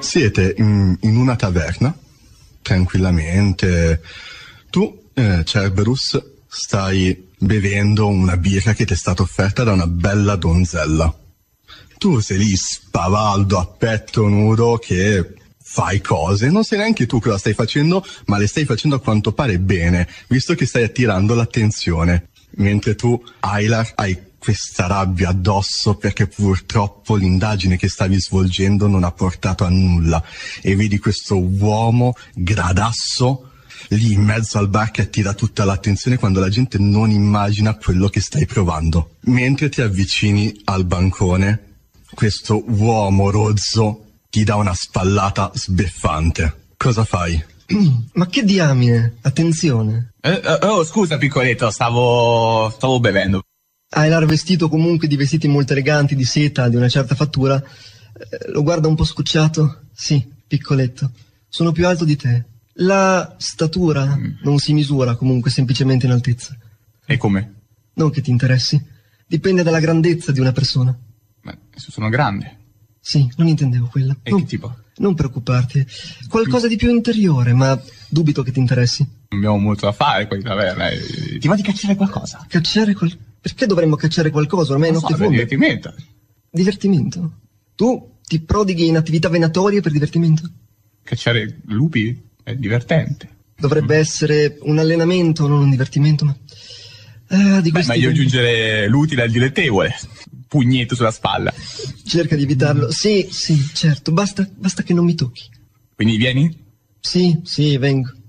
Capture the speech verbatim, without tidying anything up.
Siete in, in una taverna, tranquillamente. Tu, eh, Cerberus, stai bevendo una birra che ti è stata offerta da una bella donzella. Tu sei lì spavaldo a petto nudo che fai cose, non sai neanche tu cosa stai facendo, ma le stai facendo a quanto pare bene, visto che stai attirando l'attenzione. Mentre tu, Aylar, hai questa rabbia addosso perché purtroppo l'indagine che stavi svolgendo non ha portato a nulla, e vedi questo uomo gradasso lì in mezzo al bar che attira tutta l'attenzione quando la gente non immagina quello che stai provando. Mentre ti avvicini al bancone, questo uomo rozzo ti dà una spallata sbeffante. Cosa fai? Ma che diamine? Attenzione. Eh, oh, scusa piccoletto, stavo stavo bevendo. Aylar, vestito comunque di vestiti molto eleganti, di seta, di una certa fattura, eh, lo guarda un po' scocciato. Sì, piccoletto, sono più alto di te. La statura mm. non si misura comunque semplicemente in altezza. E come? Non che ti interessi. Dipende dalla grandezza di una persona. Ma sono grande. Sì, non intendevo quella. E non, che tipo? Non preoccuparti. Qualcosa di più interiore, ma dubito che ti interessi. Non abbiamo molto da fare qua in taverna. Ti va di cacciare qualcosa? Cacciare qual... Perché dovremmo cacciare qualcosa? Ormai è notte fonda. Divertimento. Divertimento? Tu ti prodighi in attività venatorie per divertimento? Cacciare lupi è divertente. Dovrebbe mm. essere un allenamento, non un divertimento, ma... Ah, di Beh, meglio aggiungere l'utile al dilettevole. Pugnetto sulla spalla. Cerca di evitarlo. Sì, sì, certo, basta, basta che non mi tocchi. Quindi vieni? Sì, sì, vengo.